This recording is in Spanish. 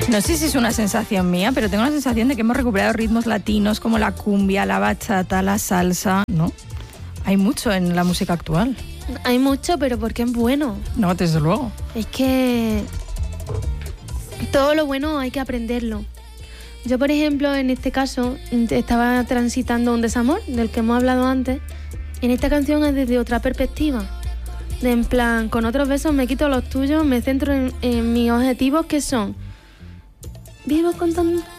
No sé si es una sensación mía, pero tengo la sensación de que hemos recuperado ritmos latinos como la cumbia, la bachata, la salsa, ¿no? Hay mucho en la música actual. Hay mucho, pero porque es bueno. No, desde luego. Es que todo lo bueno hay que aprenderlo. Yo, por ejemplo, en este caso, estaba transitando un desamor, del que hemos hablado antes. En esta canción es desde otra perspectiva. En plan, con otros besos me quito los tuyos, me centro en mis objetivos, que son... Vivo